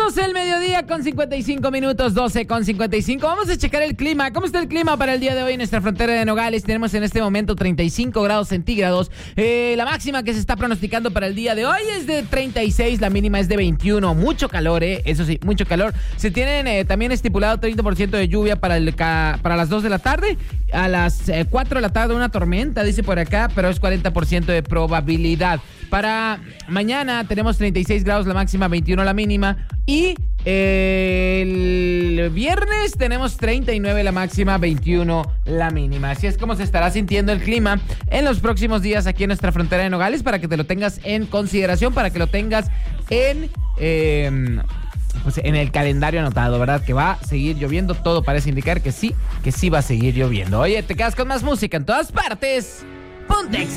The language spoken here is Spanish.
12 del mediodía con 55 minutos, 12 con 55. Vamos a checar el clima. ¿Cómo está el clima para el día de hoy en nuestra frontera de Nogales? Tenemos en este momento 35 grados centígrados. La máxima que se está pronosticando para el día de hoy es de 36, la mínima es de 21. Mucho calor, eso sí, mucho calor. Se tienen también estipulado 30% de lluvia para las 2 de la tarde. A las 4 de la tarde una tormenta, dice por acá, pero es 40% de probabilidad. Para mañana tenemos 36 grados la máxima, 21 la mínima. Y el viernes tenemos 39 la máxima, 21 la mínima. Así es como se estará sintiendo el clima en los próximos días aquí en nuestra frontera de Nogales, para que te lo tengas en consideración, para que lo tengas en el calendario anotado, ¿verdad? Que va a seguir lloviendo. Todo parece indicar que sí va a seguir lloviendo. Oye, te quedas con más música en todas partes. Ponte